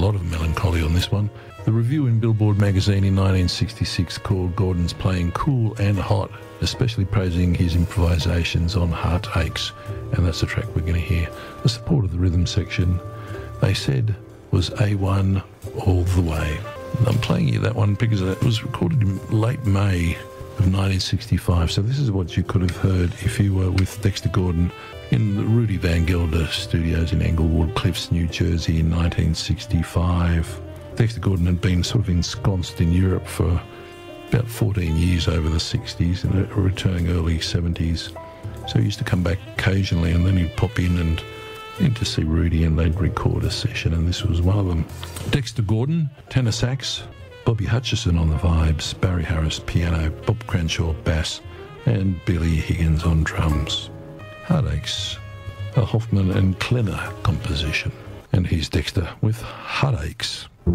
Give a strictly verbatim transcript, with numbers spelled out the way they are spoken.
lot of melancholy on this one. The review in Billboard magazine in nineteen sixty-six called Gordon's playing cool and hot, especially praising his improvisations on Heartaches, and that's the track we're going to hear. The support of the rhythm section, they said, was A one all the way. And I'm playing you that one because it was recorded in late May of nineteen sixty-five, so this is what you could have heard if you were with Dexter Gordon in the Rudy Van Gelder studios in Englewood Cliffs, New Jersey in nineteen sixty-five. Dexter Gordon had been sort of ensconced in Europe for about fourteen years over the sixties and returning early seventies. So he used to come back occasionally and then he'd pop in and in to see Rudy and they'd record a session, and this was one of them. Dexter Gordon, tenor sax, Bobby Hutcherson on the vibes, Barry Harris piano, Bob Cranshaw bass, and Billy Higgins on drums. Heartaches, a Hoffman and Klenner composition. And here's Dexter with Heartaches.